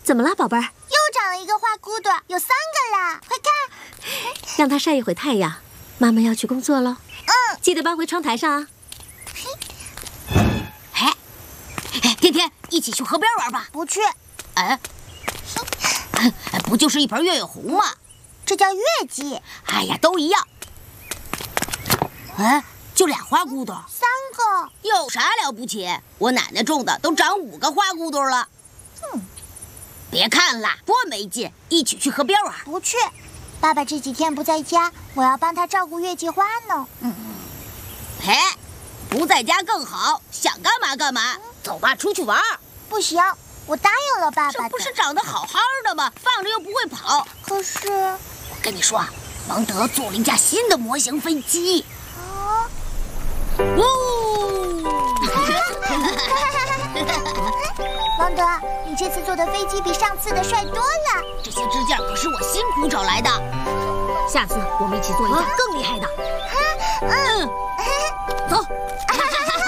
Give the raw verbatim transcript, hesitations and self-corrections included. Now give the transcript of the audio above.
怎么了，宝贝儿？ 又长了一个花骨朵，有三个啦！快看， 让它晒一会太阳。妈妈要去工作喽。 嗯， 记得搬回窗台上啊。 哎，天天一起去河边玩吧。 不去。 哎，不就是一盆月月红吗？ 这叫月季。 哎呀，都一样。哎，就俩花骨朵。 三个。 有啥了不起？我奶奶种的都长五个花骨朵了。 嗯。 别看了，多没劲！一起去河边玩。 不去，爸爸这几天不在家，我要帮他照顾月季花呢。 嗯，嘿，不在家更好，想干嘛干嘛。走吧，出去玩。 不行，我答应了爸爸的。 这不是长得好好的吗？放着又不会跑。 可是， 我跟你说，蒙德做了一架新的模型飞机。 啊！ 哦！ 蒙德，你这次坐的飞机比上次的帅多了。 这些支件可是我辛苦找来的。 下次我们一起做一架更厉害的。 嗯， 走。